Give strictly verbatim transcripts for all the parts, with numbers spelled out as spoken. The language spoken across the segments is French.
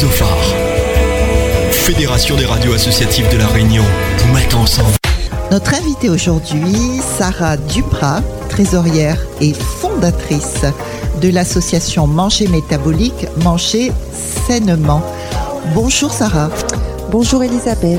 Sophare. Fédération des radios associatives de La Réunion. Vous mettez ensemble. Notre invitée aujourd'hui, Sarah Duprat, trésorière et fondatrice de l'association Manger Métabolique, Manger Sainement. Bonjour Sarah. Bonjour Elisabeth.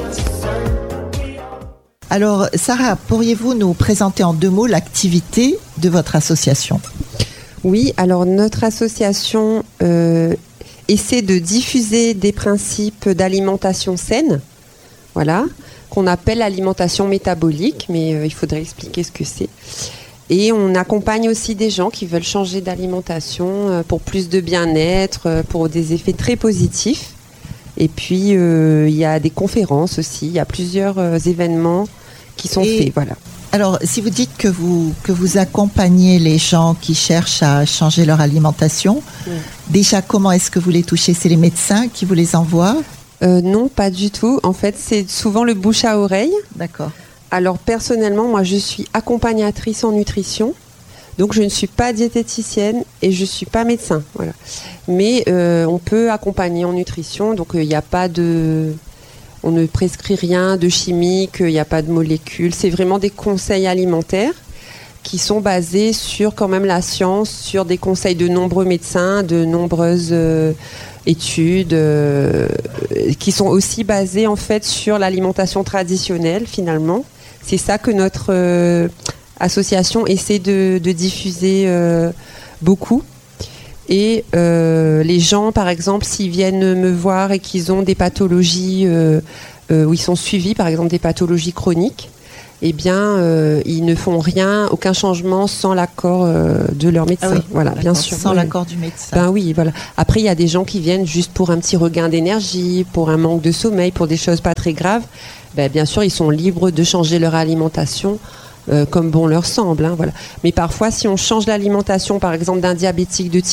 Alors Sarah, pourriez-vous nous présenter en deux mots l'activité de votre association ? Oui, alors notre association euh, essaie de diffuser des principes d'alimentation saine, voilà, qu'on appelle l'alimentation métabolique, mais euh, il faudrait expliquer ce que c'est. Et on accompagne aussi des gens qui veulent changer d'alimentation euh, pour plus de bien-être, euh, pour des effets très positifs. Et puis, euh, il y a des conférences aussi, il y a plusieurs euh, événements qui sont Et faits, voilà. Alors, si vous dites que vous, que vous accompagnez les gens qui cherchent à changer leur alimentation, oui. Déjà, comment est-ce que vous les touchez ? C'est les médecins qui vous les envoient ? euh, Non, pas du tout. En fait, c'est souvent le bouche à oreille. D'accord. Alors, personnellement, moi, je suis accompagnatrice en nutrition. Donc, je ne suis pas diététicienne et je ne suis pas médecin. Voilà. Mais euh, on peut accompagner en nutrition. Donc, il euh, n'y a pas de... On ne prescrit rien de chimique, il n'y a pas de molécules. C'est vraiment des conseils alimentaires qui sont basés sur quand même la science, sur des conseils de nombreux médecins, de nombreuses euh, études, euh, qui sont aussi basées en fait sur l'alimentation traditionnelle finalement. C'est ça que notre euh, association essaie de, de diffuser euh, beaucoup. Et euh, les gens, par exemple, s'ils viennent me voir et qu'ils ont des pathologies euh, euh, où ils sont suivis, par exemple des pathologies chroniques, eh bien, euh, ils ne font rien, aucun changement sans l'accord euh, de leur médecin. Ah oui, voilà, bien sûr. Sans oui. l'accord du médecin. Ben oui, voilà. Après, il y a des gens qui viennent juste pour un petit regain d'énergie, pour un manque de sommeil, pour des choses pas très graves. Ben, bien sûr, ils sont libres de changer leur alimentation. Euh, comme bon leur semble, hein, voilà. Mais parfois, si on change l'alimentation, par exemple d'un diabétique de type